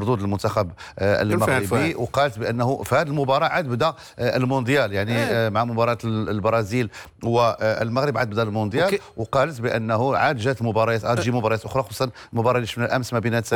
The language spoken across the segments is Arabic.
مردود للمنتخب المغربي، وقالت بانه في هذه المباراه عاد بدا المونديال، يعني مع مباراه البرازيل والمغرب عاد بدا المونديال، وقالت بانه عاد جات مباريات، تجي مباريات اخرى، خصوصا المباراه اللي شفنا امس ما بين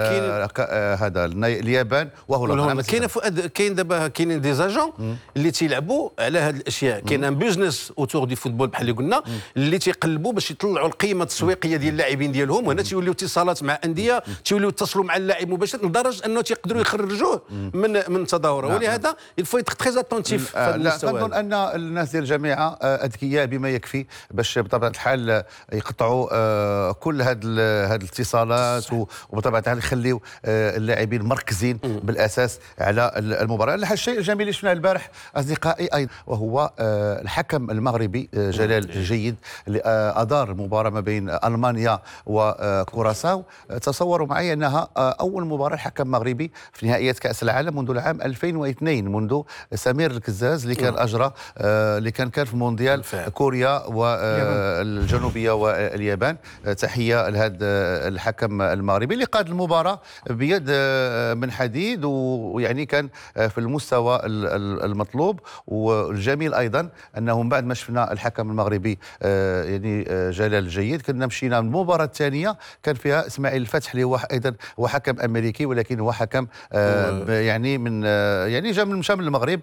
هذا اليابان وهولندا. كاين فؤاد، كاين دابا كاينين دي زاجون اللي تيلعبوا على هذه الاشياء، كاين ان بيزنس اوتور دي فوتبول بحال اللي قلنا، اللي تيقلبوا باش يطلعوا القيمه التسويقيه ديال اللاعبين ديالهم، وهنا تيوليو اتصالات مع انديه، تيوليو يتصلوا مع اللاعب مباشره لدرجه انه تيقدروا يخرجوه من تظاهره. ولهذا الفو يتر تري اتونتيف. لا، كنظن ان الناس ديال الجامعه اذكياء بما يكفي باش بطبيعه الحال يقطعوا كل هذه الاتصالات، وبطبيعه الحال يخليوا اللاعبين مركزين بالاساس على المباراه. الشيء الجميل اللي شفناه البارح اصدقائي ايضا، وهو الحكم المغربي جلال الجيد اللي ادار المباراه ما بين المانيا وكوراساو. تصوروا معي انها اول مباراه حكم مغربي في نهائيات كاس العالم منذ العام 2002، منذ سمير الكزاز اللي كان اجرى اللي كان في مونديال كوريا والجنوبيه واليابان. تحيه لهذا الحكم المغربي اللي قاد المباراه بيد من حديد، ويعني كان في المستوى المطلوب. والجميل ايضا انه بعد ما شفنا الحكم المغربي يعني جلال الجيد، كنا مشينا من المباراه الثانيه كان فيها اسماعيل الفتح اللي هو ايضا هو حكم امريكي، ولكن هو حكم يعني من يعني جا من المغرب،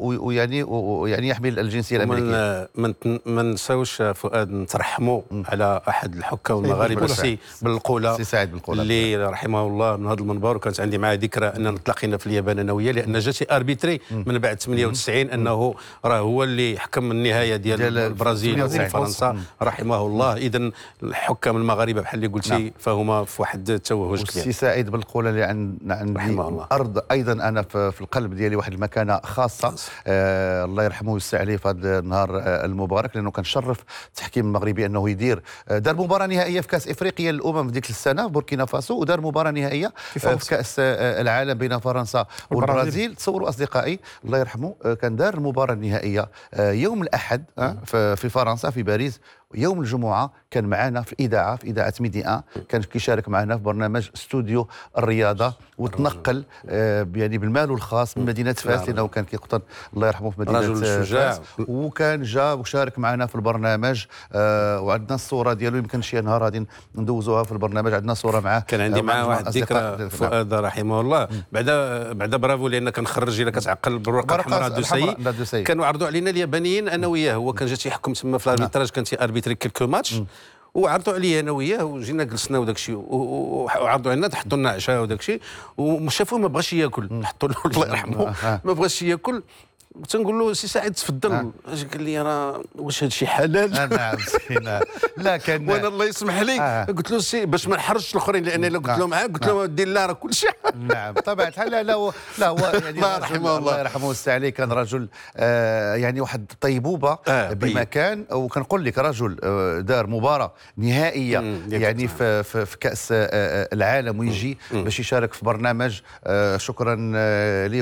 ويعني يحمل الجنسيه الامريكيه. ما نساوش فؤاد نترحموا على احد الحكام المغاربه سي بالقوله، سي سعيد بالقوله، اللي رحمه الله من هذا المنبر، وكانت عندي معاه ذكرى اننا تلاقينا في اليابان انا وياه، لان جاتي اربيتري من بعد 98 انه راه هو اللي حكم النهايه ديال البرازيل وفرنسا رحمه الله. اذا الحكام المغاربه بحال اللي قلتي فهما في واحد التوهج كبير. سي سعيد بالقوله اللي عندي رحمه الله ارض ايضا انا في القلب ديالي واحد المكانه خاصه. الله يرحمه ويوسع عليه في هذا النهار المبارك، لانه كان شرف التحكيم المغربي انه دار مباراه نهائيه في كاس افريقيا للامم في ديك السنه في بوركينا فاسو، ودار مباراه نهائيه في كاس العالم بين فرنسا والبرازيل. تصوروا اصدقائي الله يرحمه كان دار المباراه النهائيه يوم الاحد في فرنسا في باريس، يوم الجمعة كان معنا في إذاعة ميدي 1 كان كيشارك معنا في برنامج استوديو الرياضة، وتنقل يعني بالمال الخاص من مدينة فاس، لأنه كان كيقطن الله يرحمه في مدينة فاس، وكان جا وشارك معنا في البرنامج. وعندنا الصورة ديالو، يمكن شي نهار غادي ندوزوها في البرنامج، عندنا صورة معاه. كان عندي معاه واحد الذكرى فؤاد رحمه الله، بعدا برافو، لأن كنخرج إلا كتعقل بالورقة الحمراء دوسي. كانوا عرضوا علينا اليابانيين أنا وياه، هو كان جا تيحكم تما في الاربيتراج، كان تياربيتري كيلكو ماتش، وعرضوا عليا انا وياه وجينا جلسنا وداك الشيء، وعرضوا علينا حطوا لنا عشاء وداك الشيء، وشافوه ما بغاش ياكل، حطوا له الله يرحمه ما بغاش ياكل. تنقول له سي سعيد تفضل، قال لي راه واش هذا شي حلال؟ نعم مسكين. لا كان وانا الله يسمح لي قلت له سي باش ما نحرجش الاخرين، لان الا قلت له معاه قلت له دير لا راه كل شيء. نعم طبعا الحال. لا هو يعني الله يرحمه ويوسع عليه، كان رجل يعني واحد الطيبوبه بمكان. وكنقول لك رجل دار مباراه نهائيه يعني في كاس العالم، ويجي باش يشارك في برنامج. شكرا ليه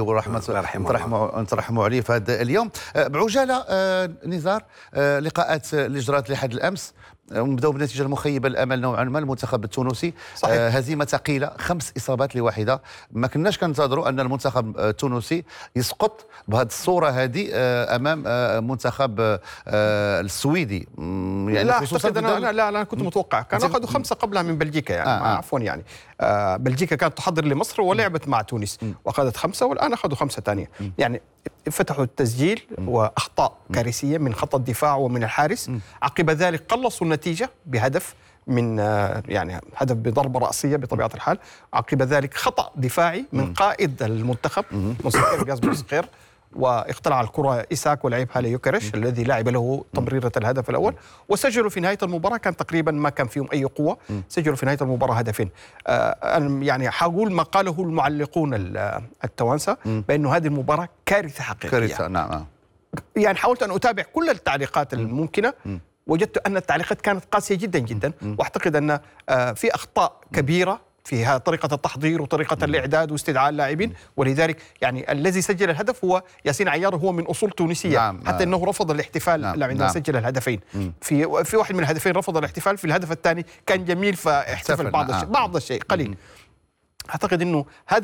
ورحمه نترحموا عليه في هذا اليوم. بعجاله نزار، لقاءات اللي جرات لحد الامس ونبداو بالنتيجه المخيبه للامل نوعا ما المنتخب التونسي. هزيمه ثقيله 5 إصابات لواحده. ما كناش كنتظروا ان المنتخب التونسي يسقط بهذه الصوره هذه امام منتخب السويدي. يعني لا اعتقد انا كنت متوقع، كانوا اخذوا 5 قبلها من بلجيكا يعني عفوا يعني بلجيكا كانت تحضر لمصر ولعبت مع تونس واخذت 5، والان اخذوا 5 ثانيه. يعني فتحوا التسجيل واخطاء كارثيه من خط الدفاع ومن الحارس. عقب ذلك قلصوا النتيجه بهدف من يعني هدف بضربه راسيه بطبيعه الحال. عقب ذلك خطا دفاعي من قائد المنتخب موسيقير بياس بوسقير، واقتلع الكره إيساك ولعبها ليوكريش الذي لعب له تمريره الهدف الاول. وسجلوا في نهايه المباراه، كان تقريبا ما كان فيهم اي قوه، سجلوا في نهايه المباراه هدفين. يعني حقول ما قاله المعلقون التوانسه بانه هذه المباراه كارثه حقيقيه. كارثه نعم. يعني حاولت ان اتابع كل التعليقات الممكنه، وجدت ان التعليقات كانت قاسيه جدا جدا، واعتقد ان في اخطاء كبيره فيها طريقة التحضير وطريقة الإعداد واستدعاء اللاعبين. ولذلك يعني الذي سجل الهدف هو ياسين عيار، هو من أصول تونسية. حتى أنه رفض الاحتفال عندما سجل الهدفين. في واحد من الهدفين رفض الاحتفال، في الهدف الثاني كان جميل فاحتفل بعض الشيء قليل. أعتقد أنه هذا